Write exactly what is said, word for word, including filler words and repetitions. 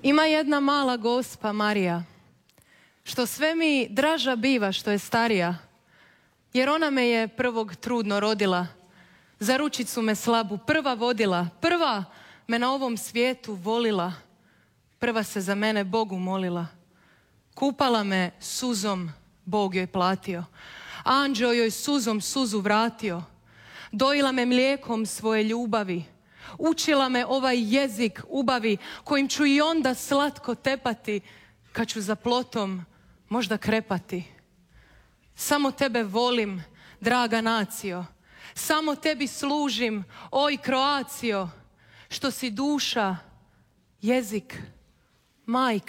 Ima jedna mala gospa Marija, što sve mi draža biva što je starija, jer ona me je prvog trudno rodila, za ručicu me slabu prva vodila, prva me na ovom svijetu volila, prva se za mene Bogu molila. Kupala me suzom, Bog joj platio, anđeo joj suzom suzu vratio, dojila me mlijekom svoje ljubavi, učila me ovaj jezik ubavi, kojim ću i onda slatko tepati, kad ću za plotom možda krepati. Samo tebe volim, draga nacio, samo tebi služim, oj Kroacio, što si duša, jezik, majka.